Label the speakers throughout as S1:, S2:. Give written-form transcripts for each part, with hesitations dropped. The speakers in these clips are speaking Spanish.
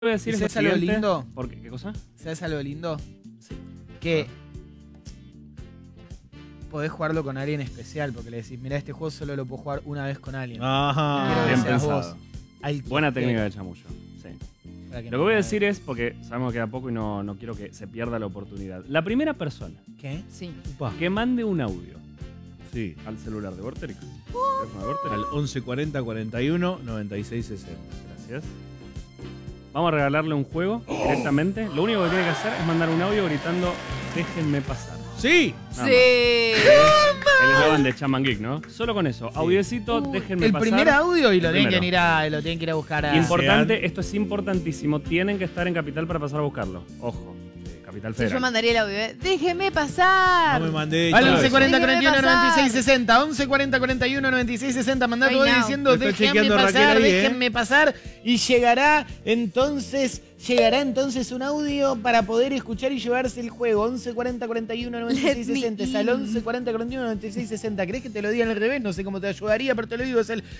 S1: voy a decir
S2: ¿Sabes algo lindo?
S1: Porque, ¿qué cosa?
S2: ¿Sabes algo lindo?
S1: Sí.
S2: Que podés jugarlo con alguien especial, porque le decís, mirá, este juego solo lo puedo jugar una vez con alguien.
S3: Ajá.
S2: Quiero que
S1: Bien
S2: seas
S1: pensado.
S2: vos. Al que
S1: Buena
S2: esté.
S1: técnica de chamullo. Sí.
S2: Para que
S1: Lo que
S2: no
S1: voy a
S2: me-
S1: decir es, porque sabemos que queda poco y no quiero que se pierda la oportunidad. La primera persona
S2: ¿Qué?
S4: Sí.
S3: Upa.
S1: que mande un audio
S3: Sí.
S1: al celular de Vorterix. ¿Teléfono de Vorterix?
S3: Al 1140 41 96 60.
S1: Gracias. Vamos a regalarle un juego directamente. Lo único que tiene que hacer es mandar un audio gritando déjenme pasar.
S3: ¡Sí!
S1: Nada
S4: Sí.
S1: El eslogan de Chaman Geek, ¿no? Solo con eso. Audiocito, déjenme
S2: El
S1: pasar.
S2: primer audio y lo
S1: El
S2: tienen que
S1: primero.
S2: ir a buscar a...
S1: Importante, esto es importantísimo. Tienen que estar en Capital para pasar a buscarlo. Ojo, Capital
S4: Sí,
S1: Federal.
S4: yo mandaría el audio. ¡Déjeme pasar!
S3: No me mandé.
S2: Al
S3: chaval.
S2: 1140
S4: Déjeme
S2: 41
S4: pasar.
S2: 96 60. 1140 41 96 60. Mandá
S4: Right
S2: todo
S4: now.
S2: diciendo
S3: Lo está
S2: déjenme
S3: chequeando
S2: pasar,
S3: Raquel ahí,
S2: déjenme pasar. Y llegará entonces un audio para poder escuchar y llevarse el juego. 1140 41 96
S4: Let me
S2: 60. Es al 1140 41 96 60. ¿Crees que te lo diga al revés? No sé cómo te ayudaría, pero te lo digo. Es el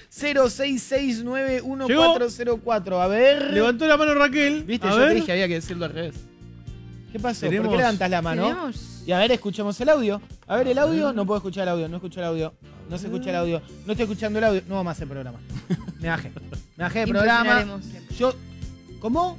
S2: 06691404. A ver.
S3: Levantó la mano Raquel.
S2: Viste,
S3: A
S2: yo
S3: ver.
S2: te dije había que decirlo al revés. ¿Qué pasó? ¿Por
S3: Tenemos-
S2: qué levantas la mano?
S4: ¿Tenemos?
S2: Y a ver, escuchemos el audio. A ver, el audio. No puedo escuchar el audio. No escucho el audio. No se escucha el audio. No estoy escuchando el audio. No vamos a hacer programa. Me bajé. Me bajé de programa.
S4: Impresionaremos.
S2: Yo. ¿Cómo?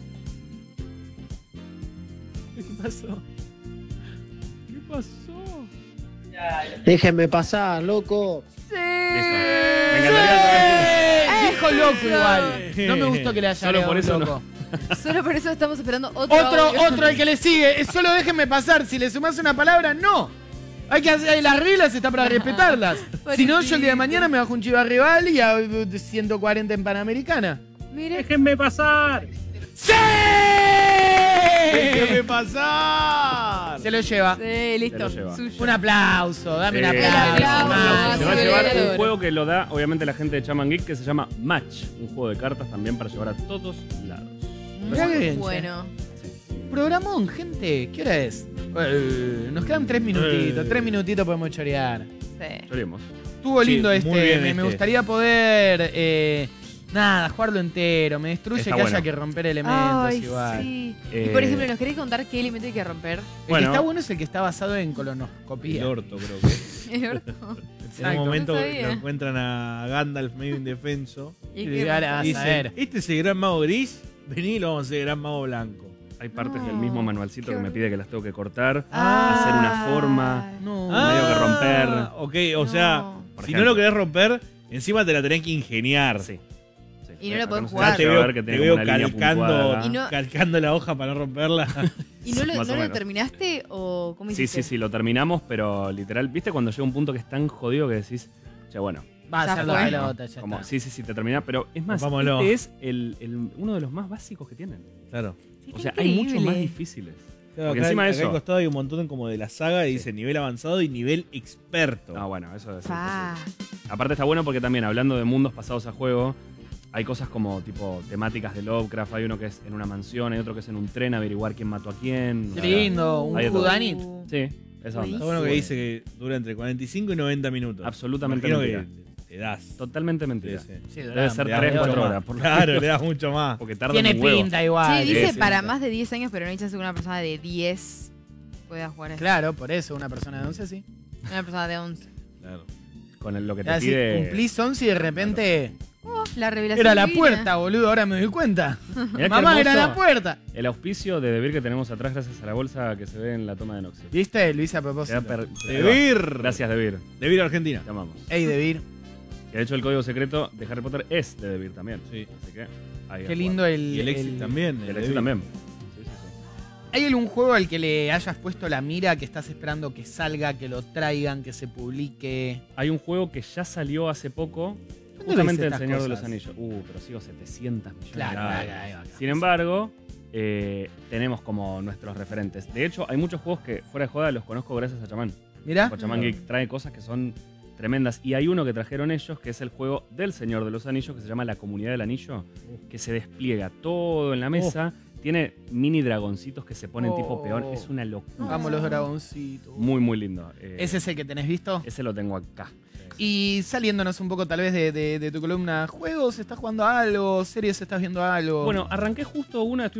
S2: ¿Qué pasó?
S1: ¿Qué pasó?
S5: Déjenme pasar, loco.
S4: Sí.
S1: Me encantaría saber.
S2: Dijo loco igual.
S3: Sí.
S2: No me gustó que le haya
S1: Solo
S2: agregado
S1: por eso
S2: loco.
S4: Solo por eso estamos esperando otro audio.
S2: Otro el que le sigue. Es solo déjenme pasar. Si le sumás una palabra, no. Hay que hacer las reglas, está para respetarlas. Si no, yo el día de mañana me bajo un Chivas Rival y a 140 en Panamericana.
S4: Mire.
S3: ¡Déjenme pasar!
S2: ¡Sí!
S3: ¡Déjenme pasar!
S2: Se lo lleva.
S4: Sí, listo.
S1: Se lo lleva.
S4: Suyo.
S2: Un aplauso, dame un
S1: Sí,
S2: aplauso.
S1: un aplauso. Se va a
S4: sí,
S1: llevar
S4: sí,
S1: un
S4: sí.
S1: juego que lo da, obviamente, la gente de Chaman Geek, que se llama Match. Un juego de cartas también para llevar a todos lados.
S2: Mirá qué bien, che.
S4: Bueno.
S2: Programón, gente. ¿Qué hora es? Nos quedan 3 minutitos. 3 minutitos podemos chorear.
S4: Sí.
S1: Lloremos.
S2: Estuvo
S3: Sí,
S2: lindo
S3: muy
S2: este.
S3: bien
S2: Me
S3: este.
S2: gustaría poder. Nada, jugarlo entero. Me destruye
S1: Está
S2: que
S1: bueno.
S2: haya que romper elementos
S4: Ay,
S2: igual.
S4: sí.
S1: Eh,
S4: Y por ejemplo, ¿nos querés contar qué elemento hay que romper?
S2: El
S1: Bueno.
S2: que está bueno es el que está basado en
S3: El
S2: colonoscopía.
S3: orto, creo que.
S4: Es verdad.
S3: En
S2: Exacto.
S3: un momento
S4: No sabía.
S3: lo encuentran a Gandalf medio indefenso.
S4: Y
S2: Y
S4: que
S2: ahora-
S3: Y
S2: a ver.
S3: dicen, este es el gran mago gris, vení lo vamos a hacer gran mago blanco.
S1: Hay partes
S4: No,
S1: del mismo manualcito
S4: qué
S1: que me pide que las tengo que cortar,
S4: Ah.
S1: hacer una forma.
S2: No.
S1: Medio que romper.
S3: Ok, o sea,
S4: No.
S1: Por
S3: si
S1: ejemplo.
S3: no lo querés romper, encima te la tenés que ingeniar.
S1: Sí. Sí.
S4: Y no lo
S1: Acá
S4: podés
S1: se
S4: jugar.
S1: va a
S3: te
S1: ver
S3: veo,
S1: que
S3: te
S1: tiene
S3: veo
S1: como una línea puntuada.
S4: Y no-
S3: calcando la hoja para no romperla.
S4: ¿Y no lo,
S1: Más o
S4: no lo
S1: menos.
S4: terminaste o cómo
S1: Sí,
S4: hiciste?
S1: sí, sí, lo terminamos, pero literal, ¿viste cuando llega un punto que es tan jodido que decís, che, bueno,
S2: Va a
S4: Ya
S2: ser
S4: fue.
S2: la pelota, ya
S1: como,
S2: está.
S1: sí, te termina, pero es más,
S3: Rompámoslo.
S1: este es uno de los más básicos que tienen.
S3: Claro.
S4: Sí,
S1: O
S4: qué
S1: sea, hay muchos
S4: increíble.
S1: más difíciles.
S3: Claro,
S1: Porque
S3: acá,
S1: encima de
S3: acá
S1: eso-
S3: al costado hay un montón como de la saga y dice nivel avanzado y nivel experto.
S1: No, bueno, eso es
S4: Pa.
S1: Aparte está bueno porque también, hablando de mundos pasados a juego, hay cosas como tipo temáticas de Lovecraft, hay uno que es en una mansión, hay otro que es en un tren, averiguar quién mató a quién.
S2: Qué
S1: o sea,
S2: lindo, un
S1: hay de todo.
S2: Whodunit.
S1: Sí, esa onda.
S3: Está bueno que dice que dura entre 45 y 90 minutos.
S1: Absolutamente
S3: Imagino
S1: mentira.
S3: que te das.
S1: Totalmente mentira.
S3: Sí, sí.
S2: Sí,
S1: Debe ser
S3: Le das
S1: 3,
S3: mucho
S1: 4
S3: más.
S1: horas. Por lo
S3: Claro,
S1: menos,
S3: le das mucho más.
S1: porque tarda
S2: Tiene
S1: un huevo.
S2: pinta igual.
S4: Sí, dice
S1: sí,
S4: para
S2: sí.
S4: más de 10 años, pero no hay chance que una persona de 10 pueda jugar a eso.
S2: Claro, por eso, una persona de 11 sí.
S4: Una persona de 11.
S3: Claro.
S1: Con lo que te
S2: Así,
S1: pide.
S2: cumplís 11 y de repente
S4: Oh, la revelación.
S2: era la
S4: divina.
S2: puerta, boludo, ahora me doy cuenta.
S1: Mirá qué
S2: Mamá, era
S1: hermoso
S2: la puerta.
S1: El auspicio de Debir que tenemos atrás gracias a la bolsa que se ve en la toma de Noxie.
S2: ¿Viste? Lo hice a propósito.
S3: Debir.
S1: Gracias, Debir.
S3: Debir Argentina.
S1: Te amamos.
S2: Ey, Debir.
S1: Que de hecho el código secreto de Harry Potter es de Debir también.
S3: Sí.
S1: Así que ahí
S2: Qué
S1: a
S2: lindo
S1: jugar.
S2: el...
S3: Y el Exit también.
S1: El
S3: el
S1: Exit
S3: Debir.
S1: también. Sí, sí, sí.
S2: ¿Hay algún juego al que le hayas puesto la mira, que estás esperando que salga, que lo traigan, que se publique?
S1: Hay un juego que ya salió hace poco,
S2: ¿Dónde
S1: justamente
S2: ves
S1: El
S2: estas
S1: Señor de los
S2: cosas?
S1: Anillos. Pero sigo 700 millones.
S2: Claro,
S1: de veces.
S2: ahí va.
S1: Sin embargo, tenemos como nuestros referentes. De hecho, hay muchos juegos que fuera de joda los conozco gracias a Chamán.
S2: Mirá.
S1: Porque Chamán Geek trae cosas que son tremendas. Y hay uno que trajeron ellos, que es el juego del Señor de los Anillos, que se llama La Comunidad del Anillo, que se despliega todo en la mesa. Tiene mini dragoncitos que se ponen tipo
S2: Oh.
S1: peón. Es una locura.
S2: Amo los dragoncitos.
S1: Muy, muy lindo.
S2: ¿Ese es el que tenés visto?
S1: Ese lo tengo acá.
S2: Y saliéndonos un poco tal vez de tu columna, ¿juegos? ¿Estás jugando a algo? ¿Series? ¿Estás viendo algo?
S1: Bueno, arranqué justo una, estoy